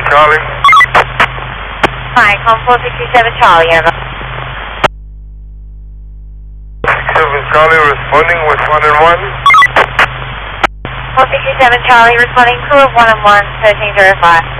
Charlie. Hi, call 467 Charlie, over. 67 Charlie responding with 1 and 1. 467 Charlie responding, crew of 1 and 1, 1305.